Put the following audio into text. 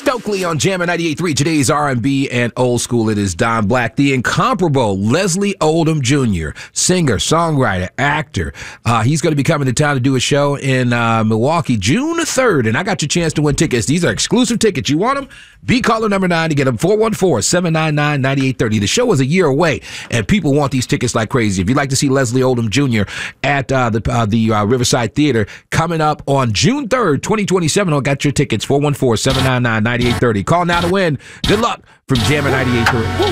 Stokely on Jammin' 98.3. Today's R&B and old school. It is Don Black, the incomparable Leslie Oldham Jr., singer, songwriter, actor. He's going to be coming to town to do a show in Milwaukee June 3rd, and I got your chance to win tickets. These are exclusive tickets. You want them? Be caller number 9 to get them. 414-799-9830. The show is a year away, and people want these tickets like crazy. If you'd like to see Leslie Oldham Jr. at the Riverside Theater coming up on June 3rd, 2027, I'll got your tickets. 414-799-9830. Call now to win. Good luck from Jammin' 98.3.